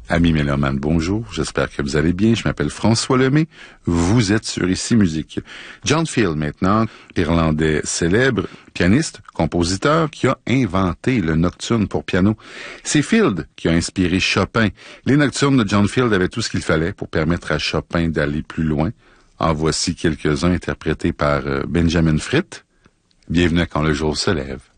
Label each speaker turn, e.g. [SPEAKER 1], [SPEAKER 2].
[SPEAKER 1] Amis mélomanes, bonjour. J'espère que vous allez bien. Je m'appelle François Lemay. Vous êtes sur Ici Musique. John Field, maintenant, irlandais célèbre, pianiste, compositeur, qui a inventé le nocturne pour piano. C'est Field qui a inspiré Chopin. Les nocturnes de John Field avaient tout ce qu'il fallait pour permettre à Chopin d'aller plus loin. En voici quelques-uns interprétés par Benjamin Fritt. Bienvenue à Quand le jour se lève.